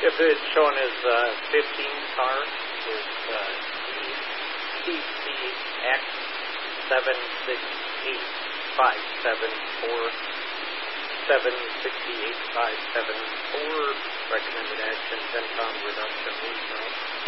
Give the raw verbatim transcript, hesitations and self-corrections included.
If it's shown as uh, fifteen car with uh, C C X seven six eight five seven four seven six eight five seven four recommended action ten pound reduction.